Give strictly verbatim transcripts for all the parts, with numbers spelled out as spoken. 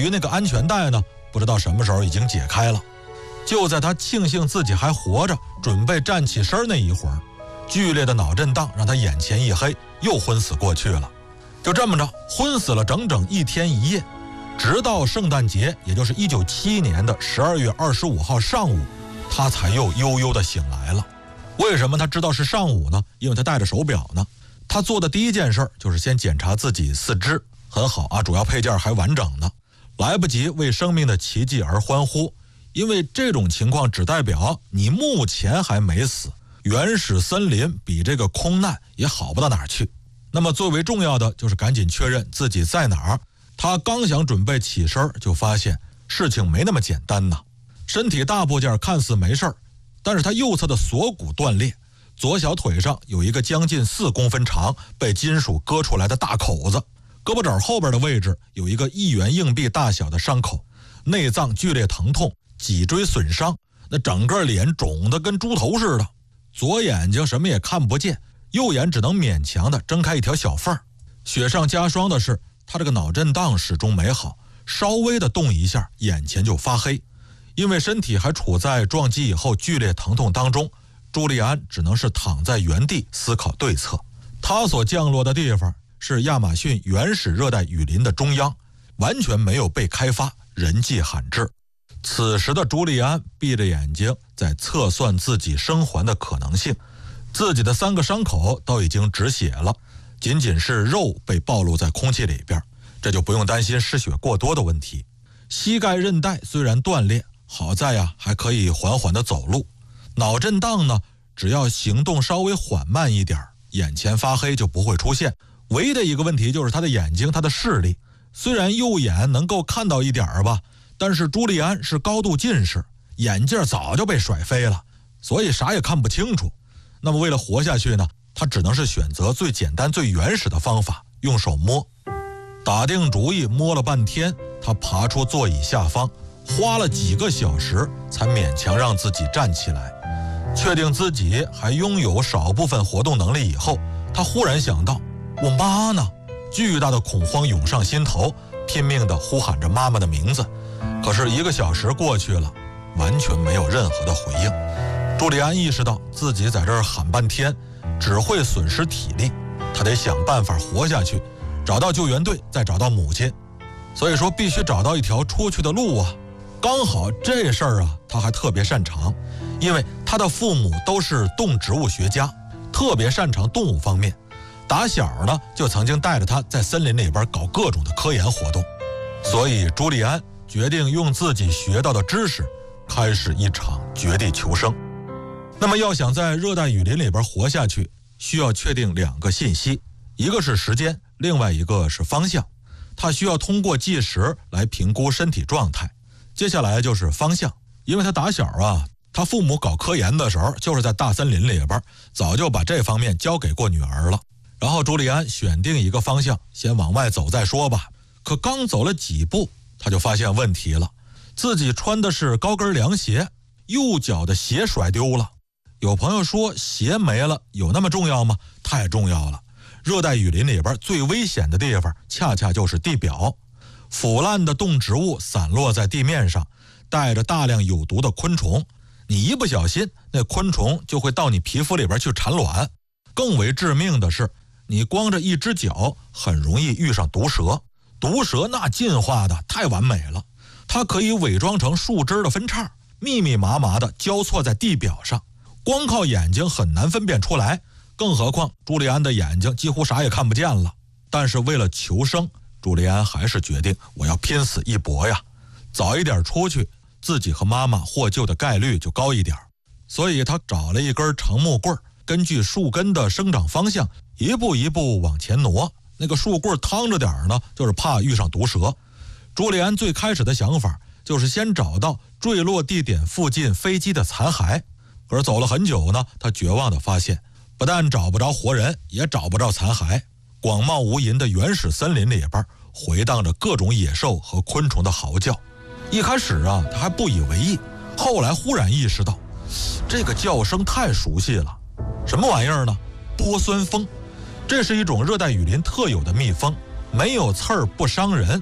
于那个安全带呢，不知道什么时候已经解开了。就在他庆幸自己还活着，准备站起身那一会儿，剧烈的脑震荡让他眼前一黑，又昏死过去了。就这么着，昏死了整整一天一夜，直到圣诞节，也就是一九七一年的十二月二十五号上午，他才又悠悠地醒来了。为什么他知道是上午呢？因为他戴着手表呢。他做的第一件事就是先检查自己四肢，很好啊，主要配件还完整呢。来不及为生命的奇迹而欢呼，因为这种情况只代表你目前还没死，原始森林比这个空难也好不到哪儿去。那么最为重要的就是赶紧确认自己在哪儿。他刚想准备起身，就发现事情没那么简单呐。身体大部件看似没事儿，但是他右侧的锁骨断裂，左小腿上有一个将近四公分长被金属割出来的大口子，胳膊肘后边的位置有一个一元硬币大小的伤口，内脏剧烈疼痛，脊椎损伤，那整个脸肿得跟猪头似的，左眼睛什么也看不见，右眼只能勉强地睁开一条小缝。雪上加霜的是，他这个脑震荡始终没好，稍微的动一下眼前就发黑。因为身体还处在撞击以后剧烈疼痛当中，朱利安只能是躺在原地思考对策。他所降落的地方是亚马逊原始热带雨林的中央，完全没有被开发，人迹罕至。此时的朱利安闭着眼睛在测算自己生还的可能性。自己的三个伤口都已经止血了，仅仅是肉被暴露在空气里边，这就不用担心失血过多的问题。膝盖韧带虽然断裂，好在呀还可以缓缓地走路。脑震荡呢，只要行动稍微缓慢一点，眼前发黑就不会出现。唯一的一个问题就是他的眼睛，他的视力虽然右眼能够看到一点吧，但是朱利安是高度近视，眼镜早就被甩飞了，所以啥也看不清楚。那么为了活下去呢，他只能是选择最简单最原始的方法，用手摸。打定主意摸了半天，他爬出座椅下方，花了几个小时才勉强让自己站起来。确定自己还拥有少部分活动能力以后，他忽然想到，我妈呢？巨大的恐慌涌上心头，拼命地呼喊着妈妈的名字。可是一个小时过去了，完全没有任何的回应。朱利安意识到自己在这儿喊半天只会损失体力，他得想办法活下去，找到救援队，再找到母亲。所以说必须找到一条出去的路啊。刚好这事儿啊他还特别擅长，因为他的父母都是动植物学家，特别擅长动物方面。打小呢就曾经带着他在森林里边搞各种的科研活动。所以朱利安决定用自己学到的知识开始一场绝地求生。那么要想在热带雨林里边活下去，需要确定两个信息，一个是时间，另外一个是方向。他需要通过计时来评估身体状态。接下来就是方向，因为他打小啊，他父母搞科研的时候就是在大森林里边，早就把这方面交给过女儿了。然后朱利安选定一个方向，先往外走再说吧。可刚走了几步，他就发现问题了，自己穿的是高跟凉鞋，右脚的鞋甩丢了。有朋友说鞋没了有那么重要吗？太重要了。热带雨林里边最危险的地方恰恰就是地表，腐烂的动植物散落在地面上，带着大量有毒的昆虫，你一不小心那昆虫就会到你皮肤里边去产卵。更为致命的是，你光着一只脚很容易遇上毒蛇。毒蛇那进化的太完美了，它可以伪装成树枝的分叉，密密麻麻的交错在地表上，光靠眼睛很难分辨出来，更何况朱利安的眼睛几乎啥也看不见了。但是为了求生，朱利安还是决定我要拼死一搏呀，早一点出去，自己和妈妈获救的概率就高一点。所以他找了一根长木棍，根据树根的生长方向一步一步往前挪。那个树棍趟着点呢，就是怕遇上毒蛇。朱利安最开始的想法就是先找到坠落地点附近飞机的残骸。可是走了很久呢，他绝望地发现，不但找不着活人，也找不着残骸。广袤无垠的原始森林里边回荡着各种野兽和昆虫的嚎叫。一开始啊，他还不以为意，后来忽然意识到，这个叫声太熟悉了。什么玩意儿呢？波酸蜂。这是一种热带雨林特有的蜜蜂，没有刺儿，不伤人，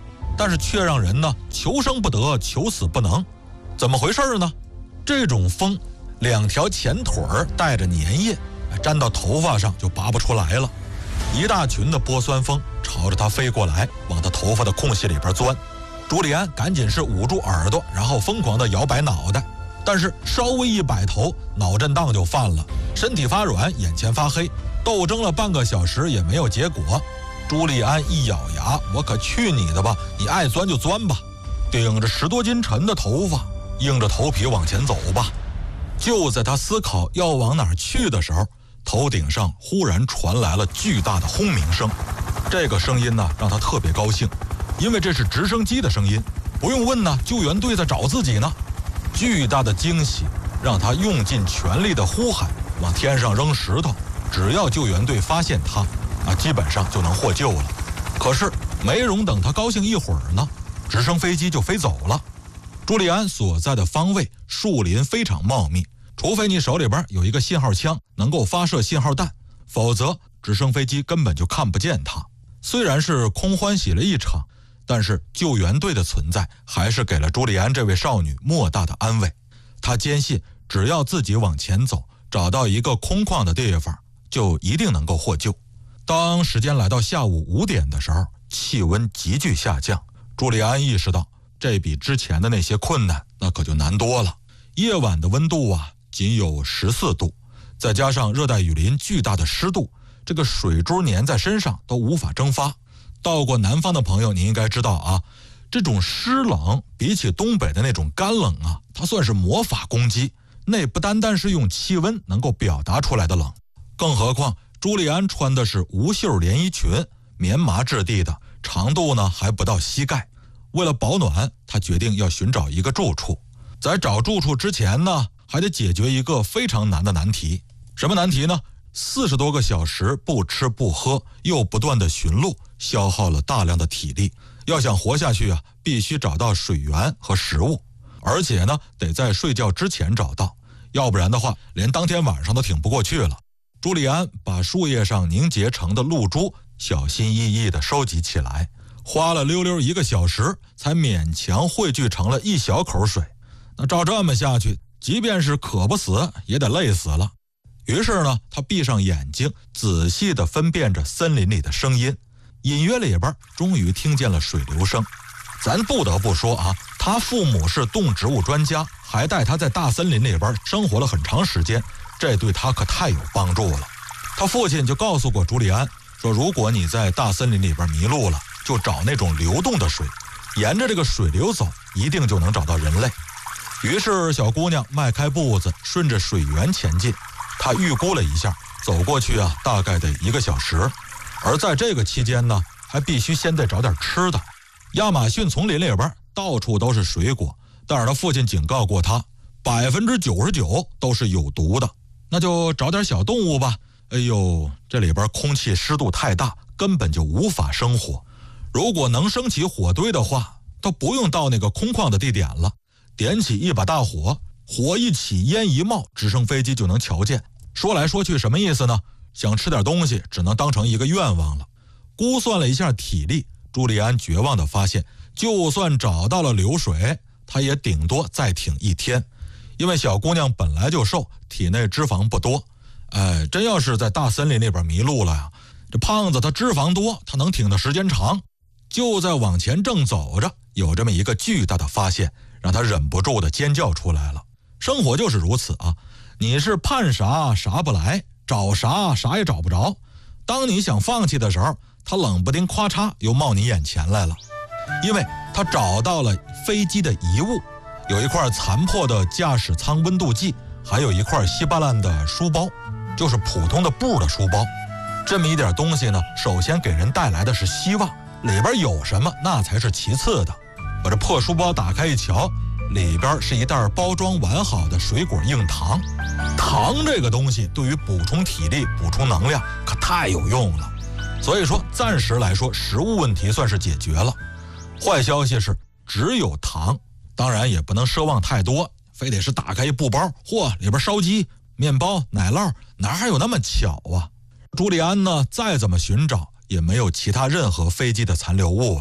但是却让人呢求生不得，求死不能。怎么回事呢？这种风，两条前腿儿带着粘液，粘到头发上就拔不出来了。一大群的波酸风朝着他飞过来，往他头发的空隙里边钻。朱利安赶紧是捂住耳朵，然后疯狂地摇摆脑袋，但是稍微一摆头，脑震荡就犯了，身体发软，眼前发黑，斗争了半个小时也没有结果。朱利安一咬牙，我可去你的吧，你爱钻就钻吧，顶着十多斤沉的头发，硬着头皮往前走吧。就在他思考要往哪儿去的时候，头顶上忽然传来了巨大的轰鸣声。这个声音呢，让他特别高兴，因为这是直升机的声音，不用问呢，救援队在找自己呢。巨大的惊喜让他用尽全力的呼喊，往天上扔石头，只要救援队发现他，啊，基本上就能获救了。可是没容等他高兴一会儿呢，直升飞机就飞走了。朱利安所在的方位树林非常茂密，除非你手里边有一个信号枪能够发射信号弹，否则直升飞机根本就看不见他。虽然是空欢喜了一场，但是救援队的存在还是给了朱利安这位少女莫大的安慰。她坚信只要自己往前走，找到一个空旷的地方，就一定能够获救。当时间来到下午五点的时候，气温急剧下降，朱利安意识到这比之前的那些困难那可就难多了。夜晚的温度啊仅有十四度，再加上热带雨林巨大的湿度，这个水珠粘在身上都无法蒸发。到过南方的朋友你应该知道啊，这种湿冷比起东北的那种干冷啊，它算是魔法攻击，那不单单是用气温能够表达出来的冷。更何况朱利安穿的是无袖连衣裙，棉麻质地的，长度呢还不到膝盖。为了保暖，他决定要寻找一个住处。在找住处之前呢，还得解决一个非常难的难题。什么难题呢？四十多个小时不吃不喝，又不断的寻路，消耗了大量的体力。要想活下去啊，必须找到水源和食物，而且呢，得在睡觉之前找到，要不然的话，连当天晚上都挺不过去了。朱利安把树叶上凝结成的露珠小心翼翼地收集起来，花了溜溜一个小时，才勉强汇聚成了一小口水。那照这么下去，即便是渴不死，也得累死了。于是呢，他闭上眼睛，仔细地分辨着森林里的声音。隐约里边终于听见了水流声。咱不得不说啊，他父母是动植物专家，还带他在大森林里边生活了很长时间，这对他可太有帮助了。他父亲就告诉过朱利安说，如果你在大森林里边迷路了，就找那种流动的水，沿着这个水流走，一定就能找到人类。于是小姑娘迈开步子，顺着水源前进。她预估了一下，走过去啊，大概得一个小时。而在这个期间呢，还必须先得找点吃的。亚马逊丛林里边到处都是水果，但是他父亲警告过他，百分之九十九都是有毒的。那就找点小动物吧。哎呦，这里边空气湿度太大，根本就无法生火。如果能升起火堆的话，都不用到那个空旷的地点了，点起一把大火，火一起烟一冒，直升飞机就能瞧见。说来说去什么意思呢？想吃点东西只能当成一个愿望了。估算了一下体力，朱利安绝望地发现，就算找到了流水，他也顶多再挺一天。因为小姑娘本来就瘦，体内脂肪不多。哎，真要是在大森林里边迷路了呀，这胖子他脂肪多，他能挺的时间长。就在往前正走着，有这么一个巨大的发现，让他忍不住的尖叫出来了。生活就是如此啊，你是盼啥啥不来，找啥啥也找不着。当你想放弃的时候，他冷不丁咔嚓又冒你眼前来了。因为他找到了飞机的遗物，有一块残破的驾驶舱温度计，还有一块稀巴烂的书包，就是普通的布的书包。这么一点东西呢，首先给人带来的是希望，里边有什么那才是其次的。把这破书包打开一瞧，里边是一袋包装完好的水果硬糖。糖这个东西对于补充体力、补充能量可太有用了。所以说暂时来说，食物问题算是解决了。坏消息是只有糖，当然也不能奢望太多，非得是打开一布包，嚯，里边烧鸡、面包、奶酪，哪有那么巧啊？朱利安呢，再怎么寻找也没有其他任何飞机的残留物了。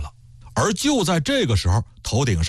而就在这个时候，头顶上